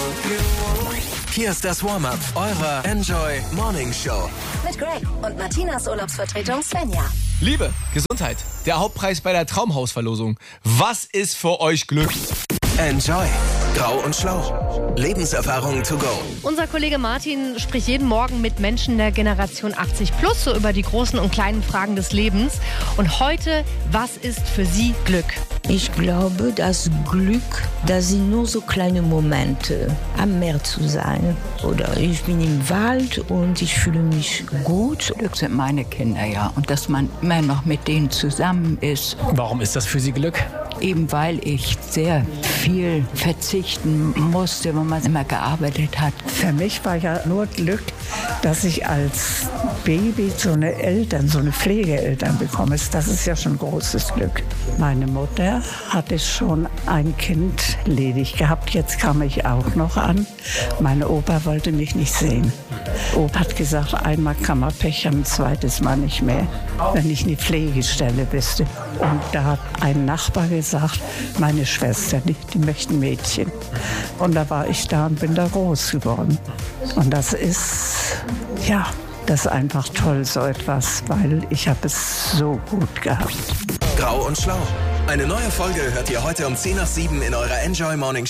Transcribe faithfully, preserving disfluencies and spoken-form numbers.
Hier ist das Warm-Up eurer Enjoy Morning Show. Mit Greg und Martinas Urlaubsvertretung Svenja. Liebe, Gesundheit, der Hauptpreis bei der Traumhausverlosung. Was ist für euch Glück? Enjoy. Grau und Schlau. Lebenserfahrung to go. Unser Kollege Martin spricht jeden Morgen mit Menschen der Generation achtzig plus so über die großen und kleinen Fragen des Lebens. Und heute, was ist für Sie Glück? Ich glaube, das Glück, das sind nur so kleine Momente, am Meer zu sein. Oder ich bin im Wald und ich fühle mich gut. Glück sind meine Kinder, ja. Und dass man immer noch mit denen zusammen ist. Warum ist das für Sie Glück? Eben weil ich sehr viel verzichten musste, wo man immer gearbeitet hat. Für mich war ja nur Glück, dass ich als Baby so eine Eltern, so eine Pflegeeltern bekomme. Das ist ja schon großes Glück. Meine Mutter hatte schon ein Kind ledig gehabt. Jetzt kam ich auch noch an. Meine Opa wollte mich nicht sehen. Opa hat gesagt, einmal kann man Pech haben, ein zweites Mal nicht mehr, wenn ich eine Pflegestelle wüsste. Und da hat ein Nachbar gesagt, meine Schwester, die, die möchten Mädchen. Und da war ich da und bin da groß geworden. Und das ist, ja, das ist einfach toll, so etwas, weil ich habe es so gut gehabt. Grau und Schlau. Eine neue Folge hört ihr heute um zehn nach sieben in eurer Enjoy Morning Show.